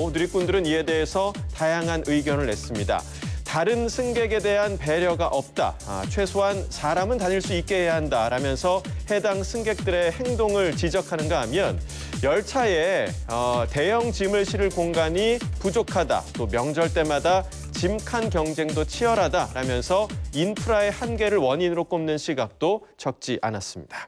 있고 누리꾼들은 이에 대해서 다양한 의견을 냈습니다. 다른 승객에 대한 배려가 없다. 최소한 사람은 다닐 수 있게 해야 한다라면서 해당 승객들의 행동을 지적하는가 하면 열차에 대형 짐을 실을 공간이 부족하다. 또 명절 때마다 짐칸 경쟁도 치열하다라면서 인프라의 한계를 원인으로 꼽는 시각도 적지 않았습니다.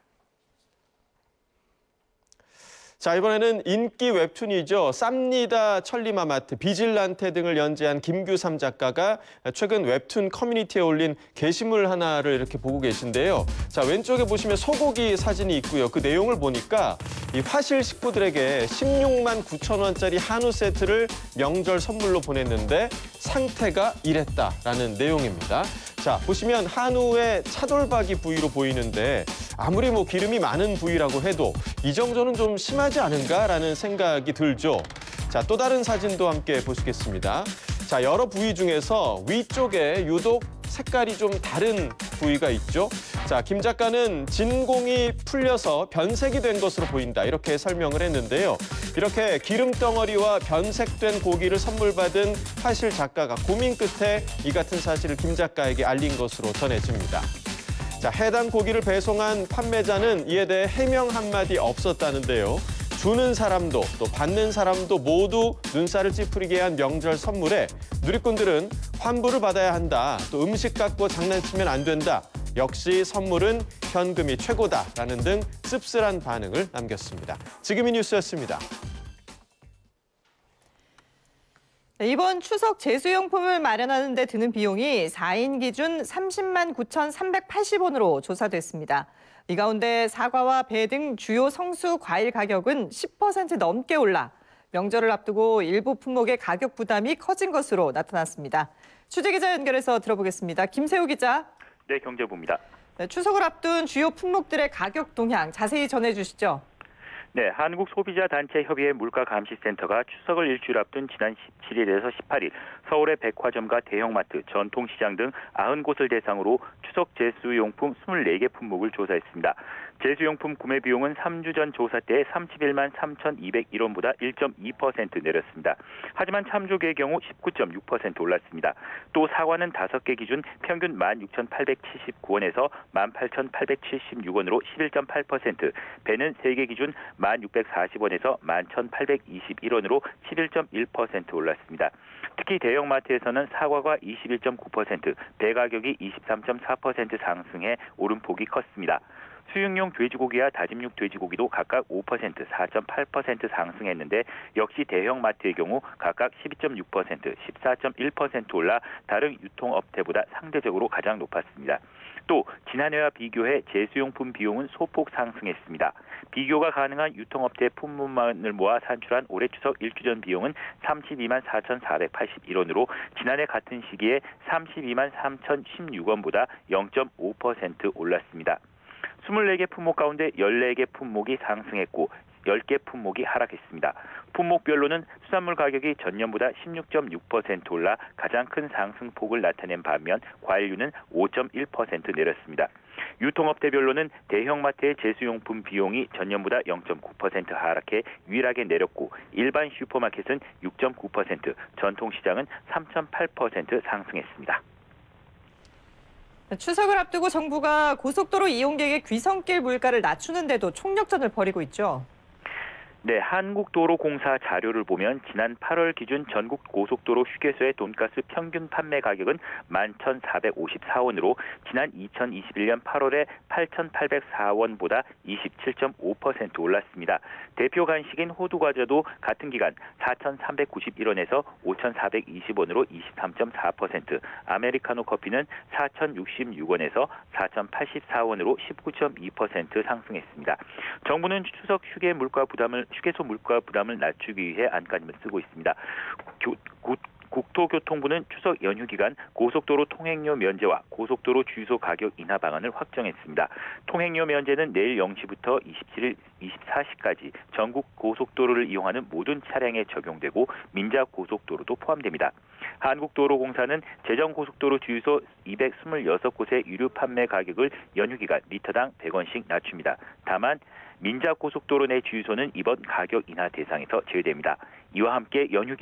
자, 이번에는 인기 웹툰이죠. 쌉니다 천리마마트, 비질란테 등을 연재한 김규삼 작가가 최근 웹툰 커뮤니티에 올린 게시물 하나를 이렇게 보고 계신데요. 자, 왼쪽에 보시면 소고기 사진이 있고요. 그 내용을 보니까 이 화실 식구들에게 16만 9천 원짜리 한우 세트를 명절 선물로 보냈는데 상태가 이랬다라는 내용입니다. 자, 보시면 한우의 차돌박이 부위로 보이는데 아무리 기름이 많은 부위라고 해도 이 정도는 좀 심하지 않은가라는 생각이 들죠. 자, 또 다른 사진도 함께 보시겠습니다. 자, 여러 부위 중에서 위쪽에 유독 색깔이 좀 다른 부위가 있죠. 자, 김 작가는 진공이 풀려서 변색이 된 것으로 보인다. 이렇게 설명을 했는데요. 이렇게 기름덩어리와 변색된 고기를 선물 받은 화실 작가가 고민 끝에 이 같은 사실을 김 작가에게 알린 것으로 전해집니다. 자, 해당 고기를 배송한 판매자는 이에 대해 해명 한마디 없었다는데요. 주는 사람도 또 받는 사람도 모두 눈살을 찌푸리게 한 명절 선물에 누리꾼들은 환불을 받아야 한다. 또 음식 갖고 장난치면 안 된다. 역시 선물은 현금이 최고다라는 등 씁쓸한 반응을 남겼습니다. 지금이 뉴스였습니다. 이번 추석 제수용품을 마련하는 데 드는 비용이 4인 기준 30만 9,380원으로 조사됐습니다. 이 가운데 사과와 배 등 주요 성수 과일 가격은 10% 넘게 올라 명절을 앞두고 일부 품목의 가격 부담이 커진 것으로 나타났습니다. 취재기자 연결해서 들어보겠습니다. 김세우 기자. 네, 경제부입니다. 네, 추석을 앞둔 주요 품목들의 가격 동향 자세히 전해주시죠. 네, 한국소비자단체협의회 물가감시센터가 추석을 일주일 앞둔 지난 17일에서 18일 서울의 백화점과 대형마트, 전통시장 등 90곳을 대상으로 추석 제수용품 24개 품목을 조사했습니다. 제수용품 구매 비용은 3주 전 조사 때 31만 3,201원보다 1.2% 내렸습니다. 하지만 참조기의 경우 19.6% 올랐습니다. 또 사과는 5개 기준 평균 16,879원에서 18,876원으로 11.8%, 배는 3개 기준 1,640원에서 11,821원으로 11.1% 올랐습니다. 특히 대형마트에서는 사과가 21.9%, 배 가격이 23.4% 상승해 오름폭이 컸습니다. 수육용 돼지고기와 다짐육 돼지고기도 각각 5%, 4.8% 상승했는데 역시 대형마트의 경우 각각 12.6%, 14.1% 올라 다른 유통업체보다 상대적으로 가장 높았습니다. 또 지난해와 비교해 제수용품 비용은 소폭 상승했습니다. 비교가 가능한 유통업체 품목만을 모아 산출한 올해 추석 1주 전 비용은 32만 4,481원으로 지난해 같은 시기에 32만 3,016원보다 0.5% 올랐습니다. 24개 품목 가운데 14개 품목이 상승했고 10개 품목이 하락했습니다. 품목별로는 수산물 가격이 전년보다 16.6% 올라 가장 큰 상승폭을 나타낸 반면 과일류는 5.1% 내렸습니다. 유통업체별로는 대형마트의 제수용품 비용이 전년보다 0.9% 하락해 유일하게 내렸고 일반 슈퍼마켓은 6.9%, 전통시장은 3.8% 상승했습니다. 추석을 앞두고 정부가 고속도로 이용객의 귀성길 물가를 낮추는 데도 총력전을 벌이고 있죠. 네, 한국도로공사 자료를 보면 지난 8월 기준 전국 고속도로 휴게소의 돈가스 평균 판매 가격은 11,454원으로 지난 2021년 8월에 8,804원보다 27.5% 올랐습니다. 대표 간식인 호두과자도 같은 기간 4,391원에서 5,420원으로 23.4%, 아메리카노 커피는 4,066원에서 4,084원으로 19.2% 상승했습니다. 정부는 추석 휴게소 물가 부담을 낮추기 위해 안간힘을 쓰고 있습니다. 국토교통부는 추석 연휴 기간 고속도로 통행료 면제와 고속도로 주유소 가격 인하 방안을 확정했습니다. 통행료 면제는 내일 0시부터 27일 24시까지 전국 고속도로를 이용하는 모든 차량에 적용되고 민자고속도로도 포함됩니다. 한국도로공사는 제정고속도로 주유소 226곳의 유류 판매 가격을 연휴 기간 리터당 100원씩 낮춥니다. 다만 민자고속도로 내 주유소는 이번 가격 인하 대상에서 제외됩니다. 이와 함께 연휴